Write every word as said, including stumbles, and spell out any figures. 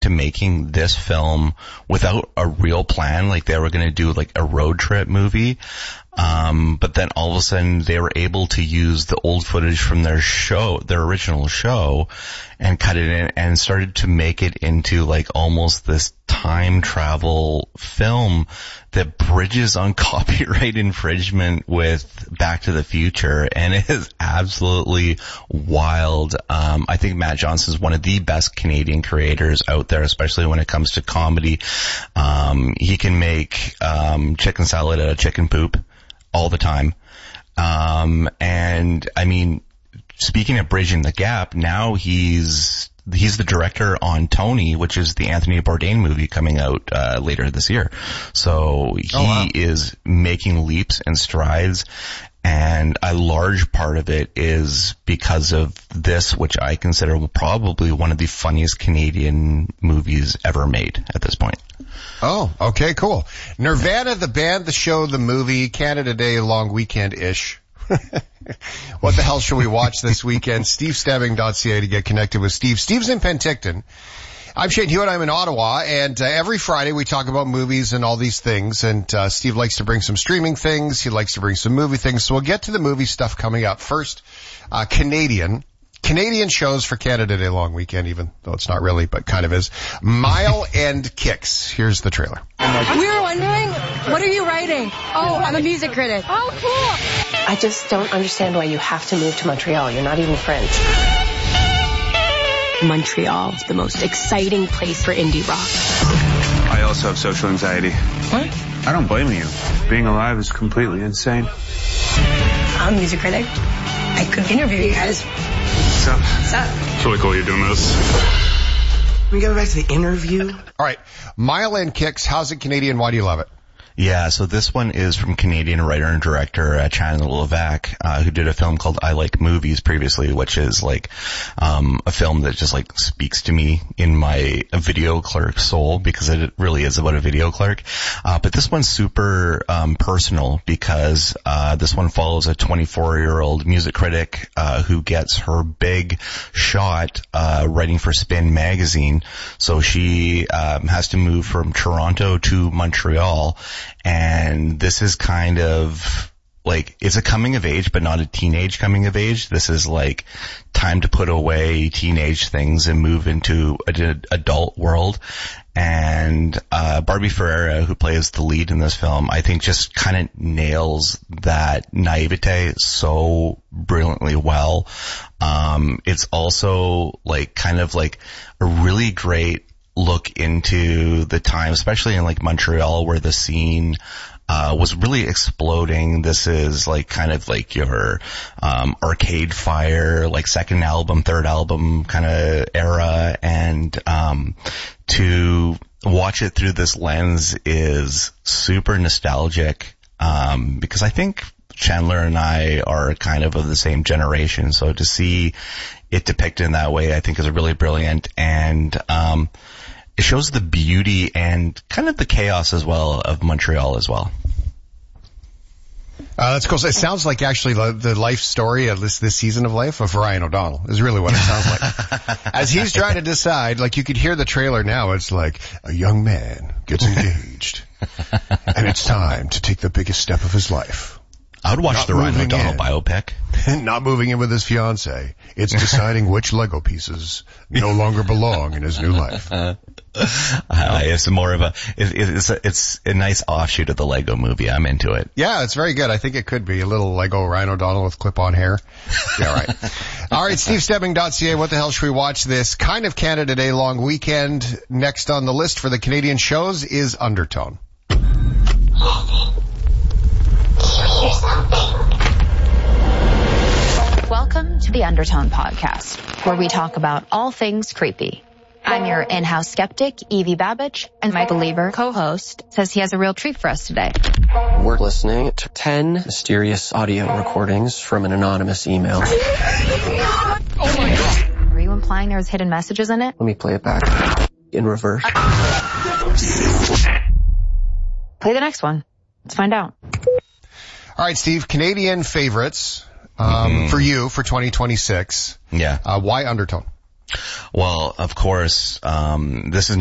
to making this film without a real plan. Like they were going to do like a road trip movie. Um, but then all of a sudden they were able to use the old footage from their show, their original show, and cut it in and started to make it into like almost this time travel film that bridges on copyright infringement with Back to the Future. And it is absolutely wild. Um, I think Matt Johnson is one of the best Canadian creators out there, especially when it comes to comedy. Um, he can make, um, chicken salad out of chicken poop all the time. Um, and I mean, speaking of bridging the gap, now he's, he's the director on Tony, which is the Anthony Bourdain movie coming out, uh, later this year. So he oh, wow. is making leaps and strides. And a large part of it is because of this, which I consider probably one of the funniest Canadian movies ever made at this point. Oh, okay, cool. Nirvana, the band, the show, the movie, Canada Day long weekend-ish. What the hell should we watch this weekend? steve stabbing dot c a to get connected with Steve. Steve's in Penticton. I'm Shane Hewitt. I'm in Ottawa, and uh, every Friday we talk about movies and all these things, and uh, Steve likes to bring some streaming things. He likes to bring some movie things, so we'll get to the movie stuff coming up. First, uh, Canadian. Canadian shows for Canada Day long weekend, even though it's not really, but kind of is. Mile and Kicks. Here's the trailer. We were wondering, what are you writing? Oh, I'm a music critic. Oh, cool. I just don't understand why you have to move to Montreal. You're not even French. Montreal is the most exciting place for indie rock. I also have social anxiety. What? I don't blame you. Being alive is completely insane. I'm a music critic. I could interview you guys. What's up? What's up? It's really cool you're doing this. Can we get back to the interview? All right. Mile and Kicks. How's it Canadian? Why do you love it? Yeah, so this one is from Canadian writer and director uh, Channing Levac, uh, who did a film called I Like Movies previously, which is like um a film that just like speaks to me in my video clerk soul, because it really is about a video clerk. Uh, but this one's super um personal, because uh this one follows a twenty-four-year-old music critic uh who gets her big shot uh writing for Spin magazine. So she um has to move from Toronto to Montreal. And this is kind of like, it's a coming of age, but not a teenage coming of age. This is like time to put away teenage things and move into an adult world. And uh Barbie Ferreira, who plays the lead in this film, I think just kind of nails that naivete so brilliantly well. Um It's also like kind of like a really great look into the time, especially in like Montreal, where the scene uh was really exploding. This is like kind of like your um Arcade Fire, like second album, third album kind of era, and um to watch it through this lens is super nostalgic, um because I think Chandler and I are kind of of the same generation, so to see it depicted in that way I think is really brilliant. And um it shows the beauty and kind of the chaos as well of Montreal as well. Uh, that's cool. So it sounds like actually the, the life story, at least this season of life, of Ryan O'Donnell is really what it sounds like. As he's trying to decide, like you could hear the trailer now, it's like a young man gets engaged and it's time to take the biggest step of his life. I would watch Not the Ryan O'Donnell in. biopic. Not moving in with his fiance. It's deciding which Lego pieces no longer belong in his new life. Uh, it's more of a, it, it's a, it's a nice offshoot of the Lego movie. I'm into it. Yeah, it's very good. I think it could be a little Lego Ryan O'Donnell with clip-on hair. Yeah, right. All right, steve stabbing dot c a. What the hell should we watch this kind of Canada Day long weekend? Next on the list for the Canadian shows is Undertone. Welcome to the Undertone Podcast, where we talk about all things creepy. I'm your in-house skeptic, Evie Babbage, and my believer co-host says he has a real treat for us today. We're listening to ten mysterious audio recordings from an anonymous email. Oh my God. Are you implying there's hidden messages in it? Let me play it back in reverse. Play the next one. Let's find out. All right, Steve, Canadian favorites um, mm-hmm. for you for twenty twenty-six. Yeah. Uh, why Undertone? Well, of course, um, this is